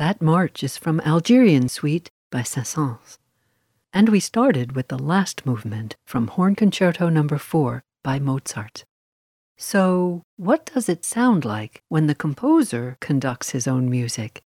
That march is from Algerian Suite by Saint-Saëns. And we started with the last movement from Horn Concerto No. 4 by Mozart. So, what does it sound like when the composer conducts his own music?